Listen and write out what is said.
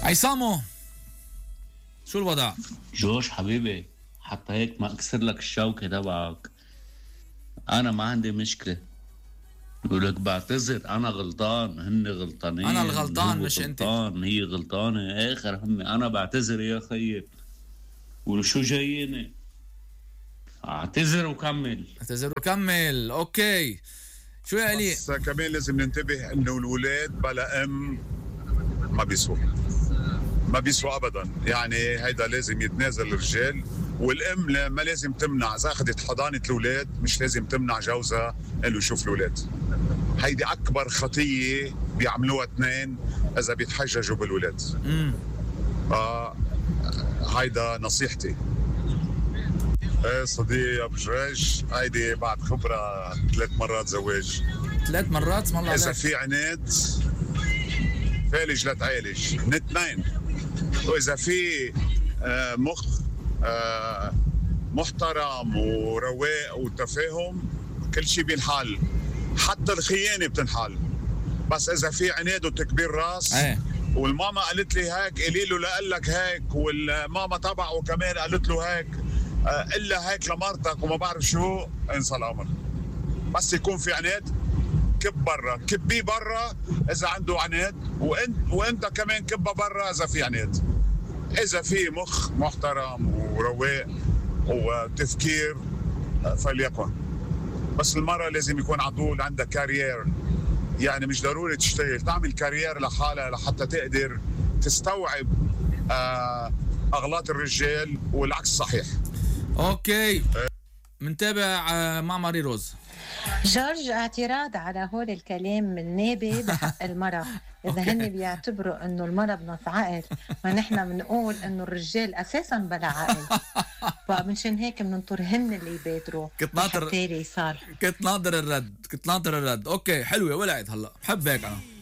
عصامو، شو الوضع؟ جوش حبيبي، حتى هيك ما اكسر لك الشوكة تبعك. انا ما عندي مشكلة، بقولك بعتذر. انا غلطان، هن غلطانين. أنا الغلطان هو مش أنت. غلطان، هي غلطانة، اخر همي انا بعتذر يا خيي. وشو جاييني؟ اعتذر وكمل. اعتذر وكمل. اوكي، شو يا علي؟ بس كمان لازم ننتبه انه الولاد بلا ام ما بيسوا، ما بيسوا ابدا. يعني هيدا لازم يتنازل الرجال، والام ما لازم تمنع. اذا اخذت حضانه الاولاد مش لازم تمنع جوزها انه يشوف الاولاد. هيدي اكبر خطيه بيعملوها اثنين اذا بيتحججوا بالولاد. هيدا نصيحتي. ايه صديق يا بجريش، هيدي بعد خبره 3 مرات زواج. 3 مرات اسم الله اذا عليك. في عناد فالج لا تعالج من 2. واذا في مخ محترم ورواق وتفاهم كل شيء بينحل، حتى الخيانه بتنحل. بس اذا في عناد وتكبير راس والماما قالت لي هيك، قولي له لا قال لك هيك، والماما تبعه كمان قالت له هيك، الا هيك لمرتك وما بعرف شو، انسى الامر. بس يكون في عناد كب برا، كبيه برا اذا عنده عناد، وانت كمان كبه برا اذا في عناد. اذا في مخ محترم ورواق وتفكير فليكن. بس المرأة لازم يكون على طول عندها كارير. يعني مش ضروري تشتغل، تعمل كارير لحالها لحتى تقدر تستوعب اغلاط الرجال، والعكس صحيح. اوكي، منتابع مع ماري روز. جورج، اعتراض على هول الكلام من نابي بحق المرأة. إذا هن بيعتبروا إنه المرأة بنص عقل، ما نحن بنقول إنه الرجال أساساً بلا عقل. فمنشان هيك بننطر هن اللي يبادروا حتى يصالحوا. كنت ناطر الرد. اوكي، حلوة ولعت. هلا بحب هيك أنا.